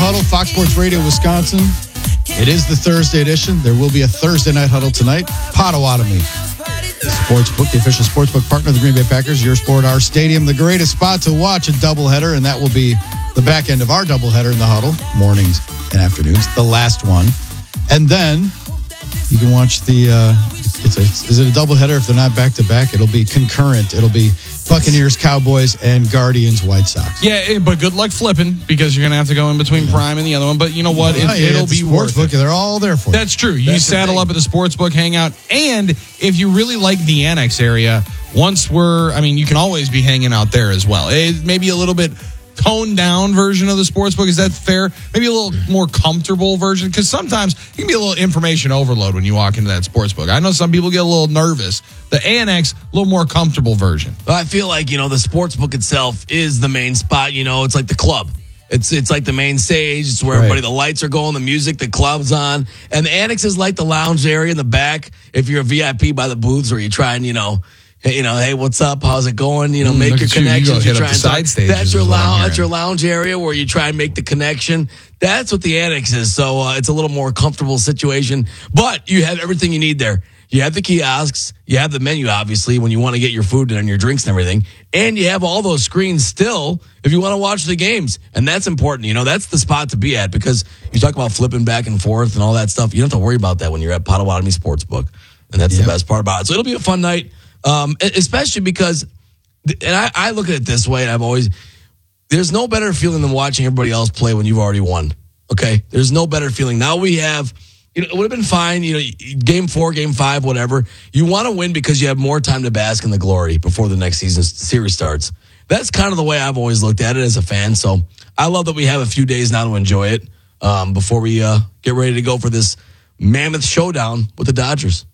Huddle, Fox Sports Radio, Wisconsin. It is the Thursday edition. There will be a Thursday night huddle tonight. Potawatomi Sportsbook, the official sportsbook partner of the Green Bay Packers. Your sport, our stadium. The greatest spot to watch a doubleheader, and that will be the back end of our doubleheader in the huddle, mornings and afternoons, the last one. And then you can watch the, is it a doubleheader? If they're not back-to-back, it'll be concurrent. It'll be Buccaneers, Cowboys, and Guardians, White Sox. Yeah, but good luck flipping because you're going to have to go in between Prime and the other one. But you know what? It'll be worth it. They're all there for you. That's true. You saddle up at the sportsbook, hang out. And if you really like the Annex area, you can always be hanging out there as well. It may be a little bit toned down version of the sportsbook. Is that fair? Maybe a little more comfortable version, because sometimes it can be a little information overload when you walk into that sportsbook. I know some people get a little nervous. The Annex, a little more comfortable version. Well, I feel like, the sportsbook itself is the main spot. It's like the club. It's like the main stage. It's where everybody, the lights are going, the music, the club's on. And the Annex is like the lounge area in the back. If you're a VIP by the booths where you try and, hey, what's up? How's it going? Make your connections. You try and side stages. That's your lounge area where you try and make the connection. That's what the Annex is. So it's a little more comfortable situation, but you have everything you need there. You have the kiosks, you have the menu, obviously, when you want to get your food and your drinks and everything, and you have all those screens still if you want to watch the games, and that's important. That's the spot to be at, because you talk about flipping back and forth and all that stuff. You don't have to worry about that when you're at Potawatomi Sportsbook, and that's the best part about it. So it'll be a fun night. Especially because, and I look at it this way, and there's no better feeling than watching everybody else play when you've already won. Okay? There's no better feeling. Now we have, it would have been fine, game 4, game 5, whatever. You want to win because you have more time to bask in the glory before the next series starts. That's kind of the way I've always looked at it as a fan. So I love that we have a few days now to enjoy it before we get ready to go for this mammoth showdown with the Dodgers.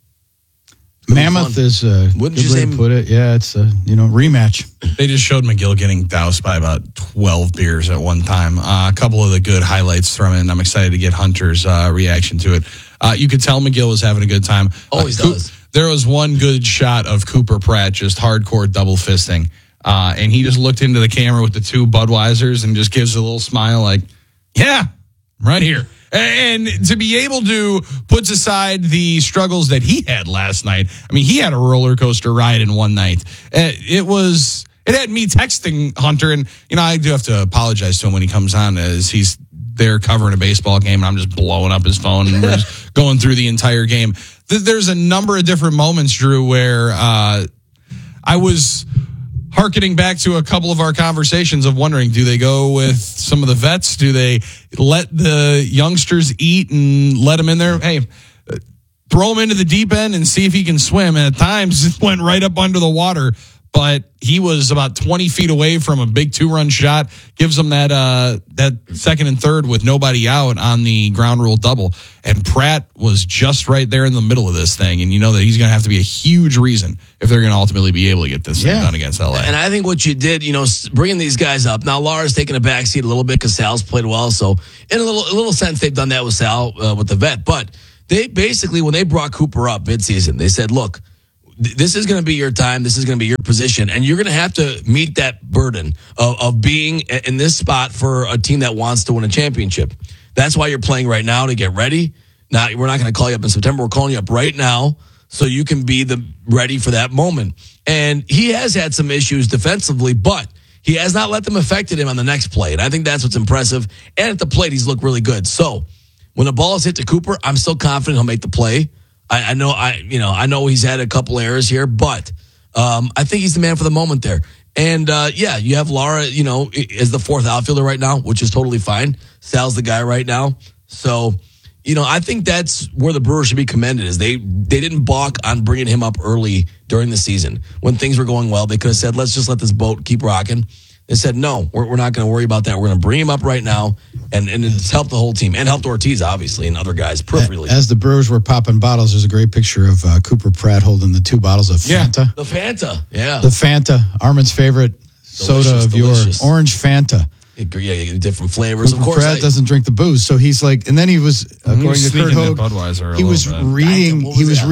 Mammoth is a good way to put it. Yeah, it's a rematch. They just showed McGill getting doused by about 12 beers at one time. A couple of the good highlights from it, and I'm excited to get Hunter's reaction to it. You could tell McGill was having a good time. Always does. There was one good shot of Cooper Pratt just hardcore double fisting, and he just looked into the camera with the two Budweisers and just gives a little smile like, yeah, right here. And to be able to put aside the struggles that he had last night. I mean, he had a roller coaster ride in one night. It had me texting Hunter, and I do have to apologize to him when he comes on, as he's there covering a baseball game, and I'm just blowing up his phone and we're just going through the entire game. There's a number of different moments, Drew, where I was harkening back to a couple of our conversations of wondering, do they go with some of the vets? Do they let the youngsters eat and let them in there? Hey, throw him into the deep end and see if he can swim. And at times it went right up under the water, but he was about 20 feet away from a big 2-run shot, gives them that second and third with nobody out on the ground rule double. And Pratt was just right there in the middle of this thing. And you know that he's going to have to be a huge reason if they're going to ultimately be able to get this thing done against LA. And I think what you did, bringing these guys up. Now, Lara's taking a backseat a little bit because Sal's played well. So in a little sense, they've done that with Sal, with the vet. But they basically, when they brought Cooper up midseason, they said, look, this is going to be your time. This is going to be your position. And you're going to have to meet that burden of being in this spot for a team that wants to win a championship. That's why you're playing right now, to get ready. Now, we're not going to call you up in September. We're calling you up right now so you can be ready for that moment. And he has had some issues defensively, but he has not let them affect him on the next play. And I think that's what's impressive. And at the plate, he's looked really good. So when the ball is hit to Cooper, I'm still confident he'll make the play. I know he's had a couple errors here, but I think he's the man for the moment there. And you have Lara, as the fourth outfielder right now, which is totally fine. Sal's the guy right now. So, I think that's where the Brewers should be commended, is they didn't balk on bringing him up early during the season. When things were going well, they could have said, let's just let this boat keep rocking. They said, no, we're not going to worry about that. We're going to bring him up right now, and it's helped the whole team, and helped Ortiz, obviously, and other guys peripherally. As the Brewers were popping bottles, there's a great picture of Cooper Pratt holding the 2 bottles of Fanta. The Fanta, yeah. The Fanta, Armin's favorite soda of yours. Orange Fanta. Yeah, different flavors. Cooper Of course, Pratt doesn't drink the booze, so he's like, and then he was according to Kurt Hogue, Budweiser he was reading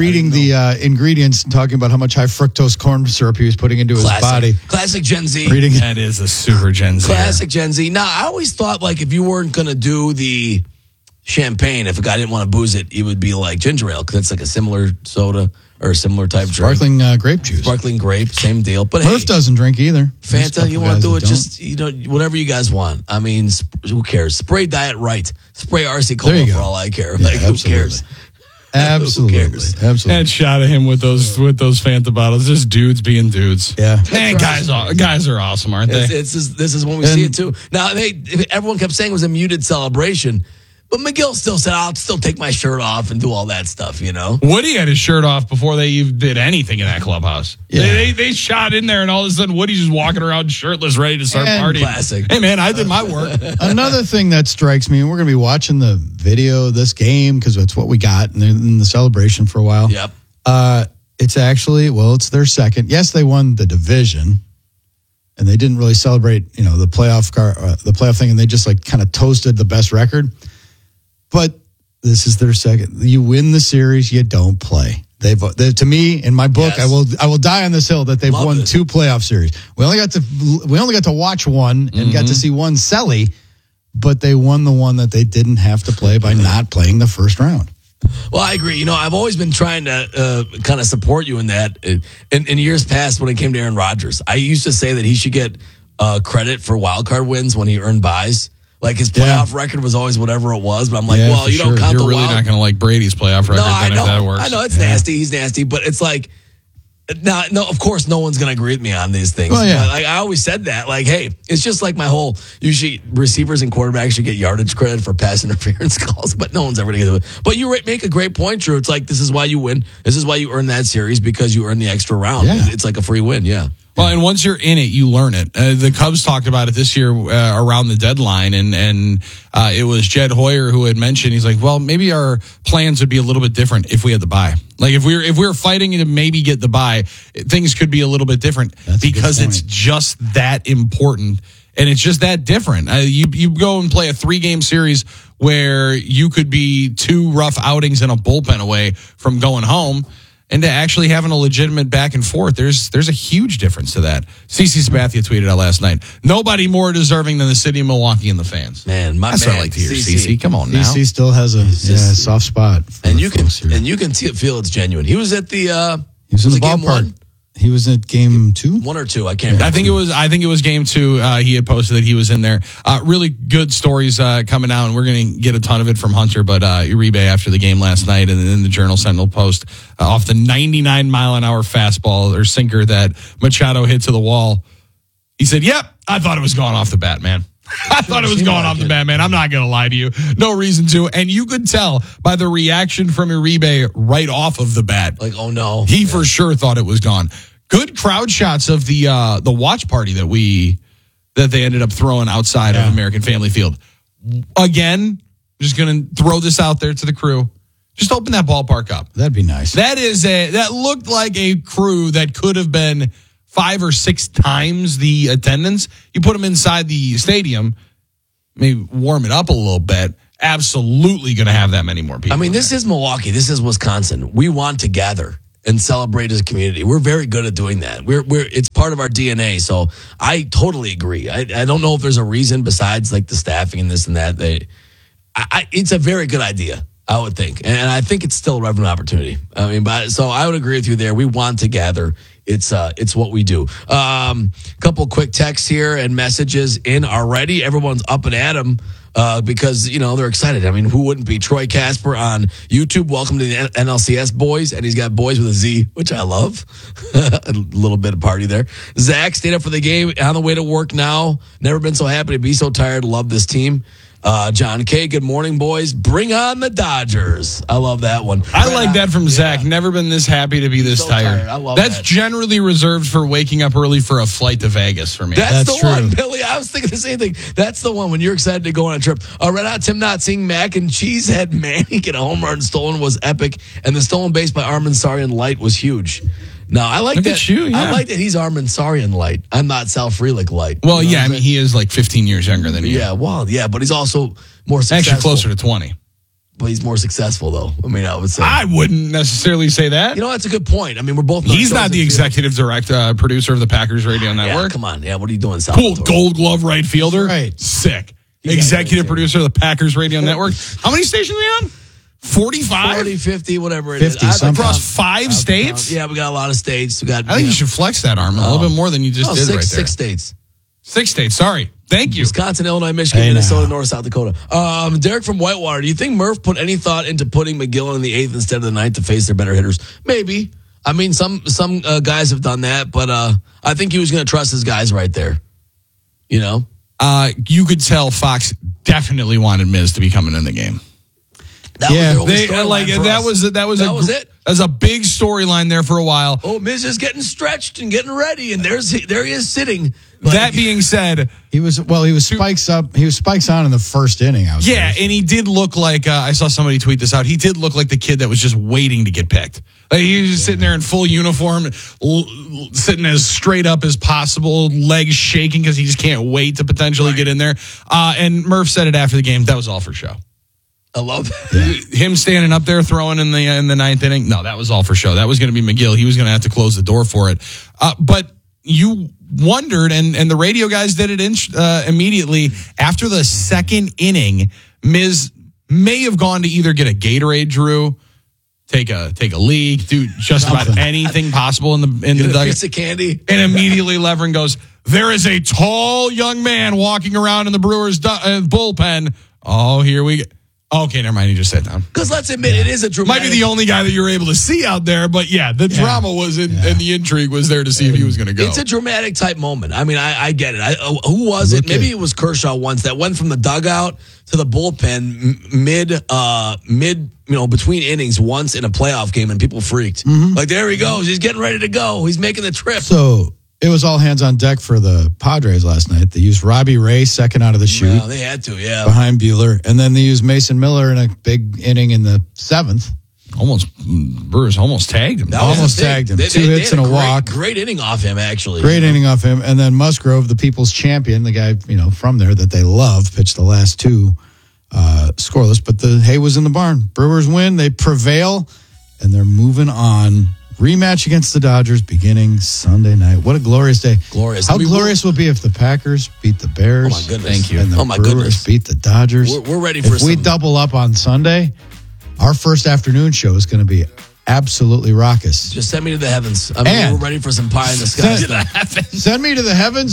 the ingredients and talking about how much high fructose corn syrup he was putting into his body. Classic Gen Z. Reading That is a super Gen Z. Classic Gen Z. Now, I always thought, like, if you weren't going to do the champagne, if a guy didn't want to booze it, it would be like ginger ale, because it's like a similar soda or a similar type drink. Sparkling grape juice. Sparkling grape, same deal. But Murph doesn't drink either. Fanta, you want to do it, just, whatever you guys want. I mean, who cares? Spray Diet Right. Spray RC Cola for all I care. Yeah, who cares? Absolutely. Who cares? Absolutely. That shot of him with those Fanta bottles. Just dudes being dudes. Yeah. Man, guys are awesome, aren't they? This is when we see it too. Now, everyone kept saying it was a muted celebration, but McGill still said, I'll still take my shirt off and do all that stuff, Woody had his shirt off before they even did anything in that clubhouse. Yeah. They shot in there, and all of a sudden Woody's just walking around shirtless, ready to start And partying. classic. Hey, man, I did my work. Another thing that strikes me, and we're going to be watching the video of this game because that's what we got in the celebration for a while. Yep. It's actually, it's their second. Yes, they won the division, and they didn't really celebrate, the playoff thing, and they just like kind of toasted the best record. But this is their second. You win the series, you don't play. They to me, in my book, Yes. I will die on this hill that they've won 2 playoff series. We only got to watch one and got to see one Selly, but they won the one that they didn't have to play by not playing the first round. Well, I agree. I've always been trying to kind of support you in that. In years past, when it came to Aaron Rodgers, I used to say that he should get credit for wild card wins when he earned buys. Like his playoff record was always whatever it was, but I'm like, you don't count You're the really not going to like Brady's playoff record. No, I know. If that works. I know it's nasty. He's nasty, but it's like, no. Of course, no one's going to agree with me on these things. Well, yeah. Like I always said that. Like, hey, it's just like my whole. Usually, receivers and quarterbacks should get yardage credit for pass interference calls, but no one's ever going to do it. But you make a great point, Drew. It's like this is why you win. This is why you earn that series, because you earn the extra round. Yeah. It's like a free win. Yeah. Well, and once you're in it, you learn it. The Cubs talked about it this year around the deadline, and it was Jed Hoyer who had mentioned, he's like, well, maybe our plans would be a little bit different if we had the bye. Like if we were fighting to maybe get the bye, things could be a little bit different because it's just that important and it's just that different. You go and play a 3-game series where you could be 2 rough outings and a bullpen away from going home. And to actually having a legitimate back and forth, there's a huge difference to that. CeCe Sabathia tweeted out last night, nobody more deserving than the city of Milwaukee and the fans. Man, That's what I like to hear, CeCe. Come on now. CeCe still has a soft spot. And you can feel it's genuine. He was at the He was in the game ballpark. 1? He was at game 2? 1 or 2, I can't remember. I think it was game 2. He had posted that he was in there. Really good stories coming out, and we're going to get a ton of it from Hunter. But Uribe after the game last night, and then the Journal Sentinel post off the 99-mile-an-hour fastball or sinker that Machado hit to the wall. He said, "Yep, I thought it was going off the bat, man. I thought it was going off the bat, man. I'm not going to lie to you. No reason to." And you could tell by the reaction from Uribe right off of the bat. Like, oh no. He for sure thought it was gone. Good crowd shots of the watch party that they ended up throwing outside of American Family Field. Again, just going to throw this out there to the crew. Just open that ballpark up. That'd be nice. That looked like a crew that could have been 5 or 6 times the attendance. You put them inside the stadium, maybe warm it up a little bit. Absolutely going to have that many more people. I mean, this is Milwaukee. This is Wisconsin. We want to gather and celebrate as a community. We're very good at doing that. It's part of our DNA. So I totally agree. I don't know if there's a reason besides like the staffing and this and that. It's a very good idea, I would think. And I think it's still a revenue opportunity. I mean, so I would agree with you there. We want to gather. It's what we do. Couple quick texts here and messages in already. Everyone's up and at 'em. Because, they're excited. I mean, who wouldn't be? Troy Casper on YouTube. Welcome to the NLCS boys. And he's got boys with a Z, which I love. A little bit of party there. Zach stayed up for the game on the way to work now. Never been so happy to be so tired. Love this team. John K, good morning, boys. Bring on the Dodgers. I love that one. I like that from Zach. Never been this happy to be this tired. I love That's that. generally reserved for waking up early for a flight to Vegas for me. That's the true. one, Billy. I was thinking the same thing. That's the one when you're excited to go on a trip. Right out, Tim not seeing Mac and Cheesehead Manning get a home run stolen was epic, and the stolen base by Armin Sarian Light was huge. No, I like Look that. at you, yeah. I like that he's Armandsarian light. I'm not Sal Frelick light. Well, You know yeah, what I I'm mean, he is like 15 years younger than you. Yeah, well, yeah, but he's also more successful. Actually, closer to 20. But he's more successful, though. I mean, I would say. I wouldn't necessarily say that. You know, that's a good point. I mean, we're both. He's not the executive director, producer of the Packers Radio Yeah, Network. come on. Yeah, what are you doing, Sal? Cool Gold Glove right fielder. Right. Sick. He's Executive not producer of the Packers Radio Network. How many stations are we on? 45? 40, 50, whatever it 50 is. something. Across 5 states? Yeah, we got a lot of states. We got. I think you should flex that arm a little bit more than you just did right there. 6 states. 6 states. Sorry. Thank you. Wisconsin, Illinois, Michigan, Hey, Minnesota, now. North, South Dakota. Derek from Whitewater. Do you think Murph put any thought into putting McGill in the 8th instead of the 9th to face their better hitters? Maybe. I mean, some guys have done that, but I think he was going to trust his guys right there. You know? You could tell Fox definitely wanted Miz to be coming in the game. That Yeah, was their only storyline for that us. it. That was a big storyline there for a while. Oh, Miz is getting stretched and getting ready, and there he is sitting. That being said, He was spikes up. He was spikes on in the first inning. I was yeah, and he did look like I saw somebody tweet this out. He did look like the kid that was just waiting to get picked. Like he was just sitting there in full uniform, sitting as straight up as possible, legs shaking because he just can't wait to potentially get in there. And Murph said it after the game. That was all for show. I love that. Him standing up there throwing in the 9th inning. No, that was all for show. That was going to be McGill. He was going to have to close the door for it. But you wondered, and the radio guys did it immediately after the second inning. Miz may have gone to either get a Gatorade, Drew, take a leak, do just about anything possible in the Get a dugout. piece of candy. And immediately Levering goes, "There is a tall young man walking around in the Brewers bullpen." Oh, here we go. Okay, never mind. He just sat down. Because let's admit, it is a dramatic. Might be the only guy that you were able to see out there, but yeah, the drama was in, and the intrigue was there to see if he was going to go. It's a dramatic type moment. I mean, I get it. Who was it? Maybe it was Kershaw once that went from the dugout to the bullpen mid, between innings once in a playoff game, and people freaked. Like, there he goes. He's getting ready to go. He's making the trip. So it was all hands on deck for the Padres last night. They used Robbie Ray second out of the chute Well, they had to, yeah. behind Buehler, and then they used Mason Miller in a big inning in the 7th. Brewers almost tagged him. That was Almost the thing. tagged him. They 2 hits had and a walk. Great inning off him, actually. Great inning off him. And then Musgrove, the people's champion, the guy, from there that they love, pitched the last 2 scoreless. But the hay was in the barn. Brewers win. They prevail, and they're moving on. Rematch against the Dodgers beginning Sunday night. What a glorious day. Glorious. How glorious will it be if the Packers beat the Bears? Oh, my goodness. Thank you. And the Oh, my Brewers goodness. beat the Dodgers. We're ready for If we some- double up on Sunday, our first afternoon show is going to be absolutely raucous. Just send me to the heavens. I mean, And- we're ready for some pie in the sky Send- stuff. Send me to the heavens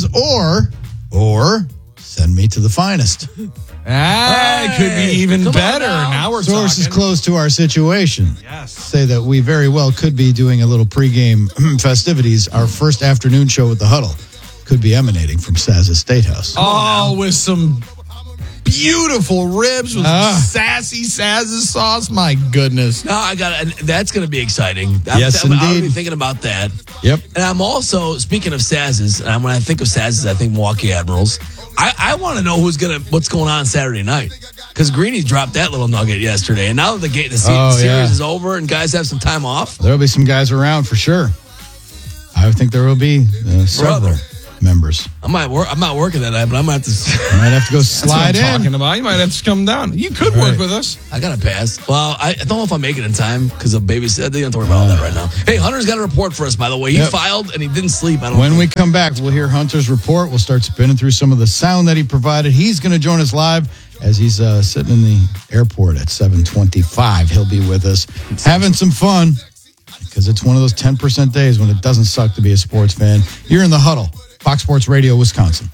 or send me to the finest. It could be even Come on better. now. Now we're Sources talking. close to our situation Yes. say that we very well could be doing a little pregame festivities. Our first afternoon show with the Huddle could be emanating from Saz's Statehouse. Oh, with some beautiful ribs with sassy Saz's sauce. My goodness. No, I got it. That's going to be exciting. Yes, I'll indeed. be thinking about that. Yep. And I'm also, speaking of Saz's, and when I think of Saz's, I think Milwaukee Admirals. I want to know what's going on Saturday night. Because Greeny dropped that little nugget yesterday. And now that the series is over and guys have some time off. There'll be some guys around for sure. I think there will be several Brother. members. I'm not working that night, but I might have to. I might have to go That's what slide I'm in. talking about. You might have to come down. You could work with us. I got to pass. Well, I don't know if I'll make it in time because of babysit. They don't have to worry about all that right now. Hey, Hunter's got a report for us, by the way. He filed and he didn't sleep. When we come back, we'll hear Hunter's report. We'll start spinning through some of the sound that he provided. He's going to join us live as he's sitting in the airport at 7:25. He'll be with us having some fun because it's one of those 10% days when it doesn't suck to be a sports fan. You're in the Huddle, Fox Sports Radio, Wisconsin.